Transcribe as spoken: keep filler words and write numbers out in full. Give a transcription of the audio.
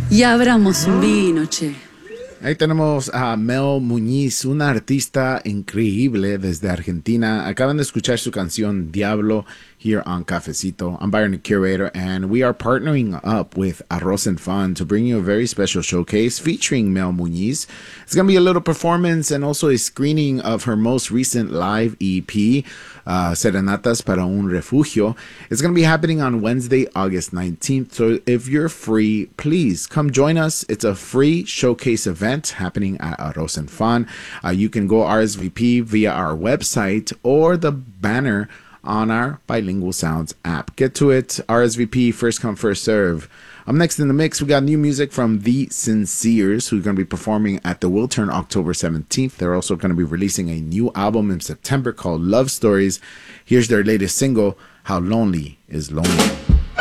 Y abramos un vino, che. Ahí tenemos a Mel Muñiz, una artista increíble desde Argentina. Acaban de escuchar su canción Diablo here on Cafecito. I'm Byron, the curator, and we are partnering up with Arroz and Fun to bring you a very special showcase featuring Mel Muñiz. It's going to be a little performance and also a screening of her most recent live E P, uh, Serenatas para un Refugio. It's going to be happening on Wednesday, August nineteenth. So if you're free, please come join us. It's a free showcase event happening at Arroz and Fun. Uh, you can go R S V P via our website or the banner on our Bilingual Sounds app. Get to it. R S V P, first come, first serve. Up next in the mix, we got new music from The Sinceres, who are going to be performing at the Wiltern October seventeenth. They're also going to be releasing a new album in September called Love Stories. Here's their latest single, How Lonely Is Lonely.